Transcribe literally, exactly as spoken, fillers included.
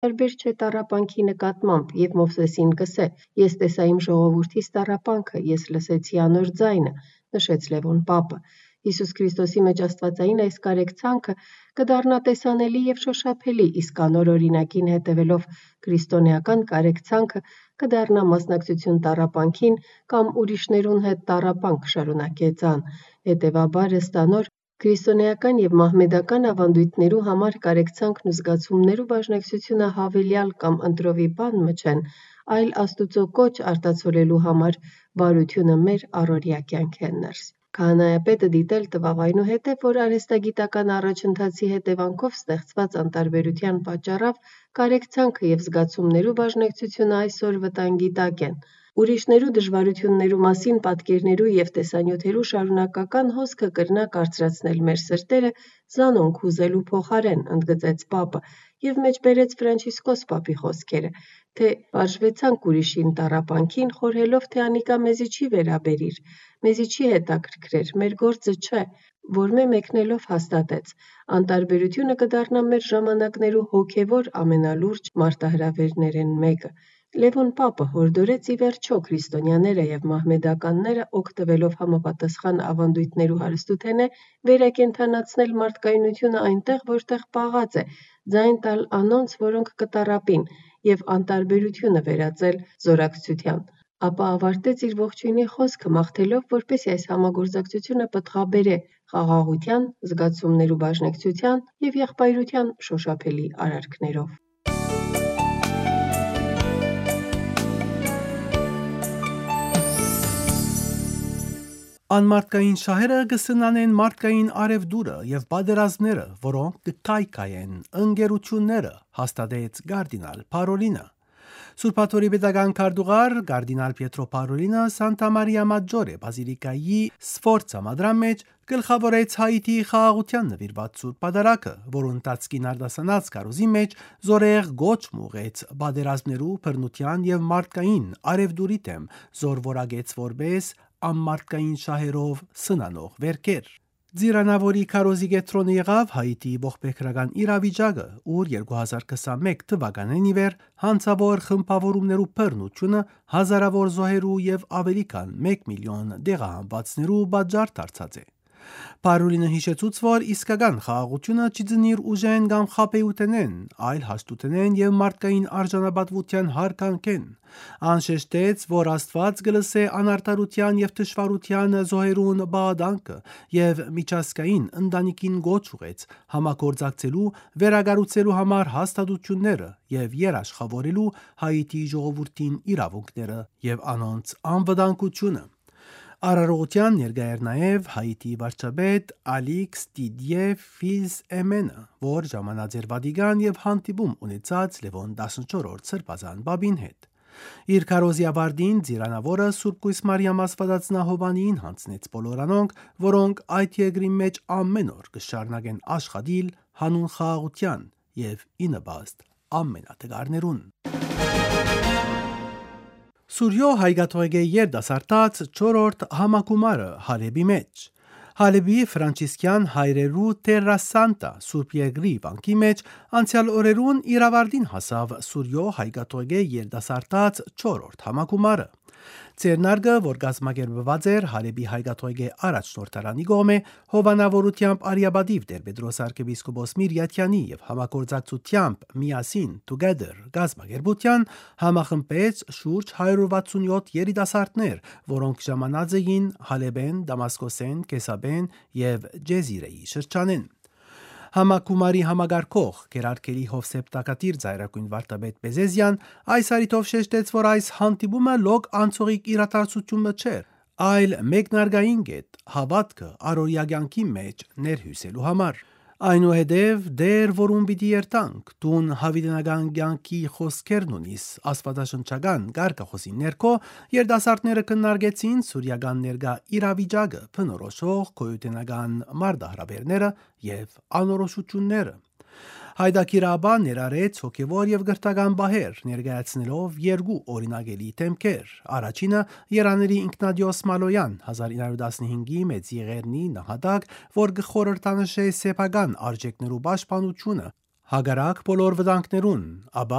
Տարբեր չէ տառապանքի նկատմամբ, և Մովսեսին կսե. «Ես տեսա իմ ժողովրդիս տառապանքը, ես լսեցի անոր ձայնը», նշեց Լևոն պապը։ Հիսուս Քրիստոսի մեջ աստվածային այս կարեկցանքը կդառնա տեսանելի և շոշափելի, իսկ անոր օրինակին հետևելով քրիստոնեական կարեկցանքը կդառնա մասնակցություն տառապանքին կամ ուրիշներուն հետ տառապանք, շարունակեց ան։ Հետևաբար ըստ անոր, քրիստոնեական և մահմեդական ավանդույթներու համար կարեկցանքն ու զգացումներու բաժնեկցությունը հավելյալ կամ ընտրովի բան մը չեն, այլ Աստուծո կոչ արտացոլելու համար բարությունը մեր առօրյա կյանքեն ներս։ Քահանայապետը դիտել տվավ այնուհետև, որ արհեստագիտական առաջընթացի հետևանքով ստեղծված անտարբերության պատճառով կարեկցանքը և զգացումներու բաժնեկցությունը այսօր վտանգի տակ են։ Ուրիշներու դժվարություններու մասին պատկերներու և տեսանյութերու շարունակական հոսքը կրնա կարծրացնել մեր սրտերը զանոնք հուզելու փոխարեն, ընդգծեց պապը և մեջբերեց Ֆրանչիսկոս պապի խոսքերը, թե «Վարժվեցանք ուրիշին տառապանքին, խորհելով, թե անիկա մեզի չի վերաբերիր, մեզի չի հետաքրքրեր, մեր գործը չէ», որ մե մեկնելով հաստատեց. «Անտարբերությունը կդառնա մեր ժամանակներու հոգևոր ամենալուրջ մարտահրավերներէն մեկը»։ Լևոն պապը հորդորեց ի վերջո քրիստոնյաները և մահմեդականները օգտվելով համապատասխան ավանդույթներու հարստութենէ վերակենդանացնել մարդկայնությունը այնտեղ, որտեղ պաղած է, ձայն տալ անոնց, որոնք կտառապին, և անտարբերությունը վերածել զորակցության։ Ապա ավարտեց իր ողջույնի խոսքը մաղթելով, որպեսզի այս համագործակցությունը պտղաբերե խաղաղության, զգացումներու բաժնեկցության և եղբայրության շոշափելի արարքներով։ Անմարդկային շահերը կսնանեն մարդկային արևդուրը և պատերազմները, որոնք կքայքայեն ընկերությունները, հաստատեց կարդինալ Փարոլինը։ Սուրբ պետական քարտուղար կարդինալ Պիետրո Փարոլինը Սանտա Մարիա Մաջորե բազիլիկայի Սֆորցա մադրամ մեջ գլխավորեց Հայիթիի խաղաղության նվիրված սուրբ պատարագը, որուն տածկին արտասանած քարոզի մեջ զորեղ գոչ մուղեց պատերազմներու բռնության եւ մարդկային արևդուրի դեմ, զորվորագեց որպես անմարդկային շահերով սնանող վերքեր։ Ձիրանավորի քարոզի կետրոնը եղավ Հայիթիի ողբերգական իրավիճակը, ուր երկու հազար քսանմեկ թվականին ի վեր հանցավոր խմբավորումներու բռնությունը հազարավոր զոհերու եւ ավելի քան մեկ միլիոն դեղահանվածներու պատճառ դարձած է։ Փարոլինը հիշեցուց, որ իսկական խաղաղությունը չձնիր ուժեն կամ խաբեութենեն, այլ հաշտութենեն եւ մարդկային արժանապատվության հարգանքեն։ Ան շեշտեց, որ Աստված կլսե անարդարության եւ թշվառության զոհերուն բաղադանքը եւ միջազգային ընտանիքին գոչ ուղեց համագործակցելու, վերակառուցելու համար հաստատությունները եւ երաշխավորելու Հայիթիի ժողովրդին իրավունքները եւ անոնց անվտանգությունը։ Արարողության ներկա էր նաև Հայիթիի վարչապետ Ալիքս Տիդիե Ֆիլզ Էմենը, որ ժամանած էր Վատիկան եւ հանդիպում ունեցած Լևոն տասնչորրորդ սրբազան պապին հետ։ Իր քարոզի ավարտին Ձիրանավորը Սուրբ Կույս Մարիամ Աստվածածնահովանիին հանձնեց բոլոր անոնք, որոնք այդ երկրի մեջ ամեն օր կշարունակեն աշխատիլ հանուն խաղաղության եւ ի նպաստ ամենատգարներուն։ Սուրյո հայկաթողիկե երդասարտած չորրորդ համակումարը Հալեբի մեջ։ Հալեբի ֆրանցիսկյան հայրերու Տերրա Սանտա Սուրբ Երկրի վանքի մեջ անցյալ օրերուն իրավարտին հասավ Սուրյո հայկաթողիկե երդասարտած չորրորդ համակումարը։ Ցերնարգը, որ գազմագերբված էր Հալեբի հայկաթողիկե առաջնորդարանի կողմէ, հովանավորությամբ Արիաբադիվ Տեր-Պետրոս arczepiskopos Միրյաթյանի եւ համագործակցությամբ միասին Together գազմագերբության համախմբեց շուրջ հարյուր վաթսունյոթ երիտասարդներ, որոնք ժամանած էին Հալեբեն, Դամասկոսեն, Կեսաբեն եւ Ջեզիրեի շրջանեն։ Համակումարի համագարկող Գերարքելի Հովսեփ Տակատիր Զայրակույն վարդապետ Բեզեզյան այս արիտով շեշտեց, որ այս հանդիպումը լոկ անցողիկ իրադարձությունը չէր, այլ մեկնարկային կետ հավատքը առօրյա կյանքի մեջ ներհյուսելու համար։ Այնուհետև դեր, որում պիտի երթանք, տուն հավիտենական կյանքի խոսքերն ունիս աստվածաշնչական կարգախոսի ներքո, երիտասարդները քննարկեցին սուրյական ներկա իրավիճակը, բնորոշող գոյութենական մարտահրավերները եւ անորոշությունները։ Հայդակիրաբա ներառեց հոգևոր եւ գրթական բահեր, ներկայացնելով երկու օրինակելի դեմքեր։ Առաջինը Երաների Ինքնադիոս Մալոյան հազար ինը հարյուր տասնհինգի մեծ եղերնի նահատակ, որ գխորհրդանշե սեփական արժեքներու պաշտպանությունը, հագարակ բոլոր վտանգներուն, ապա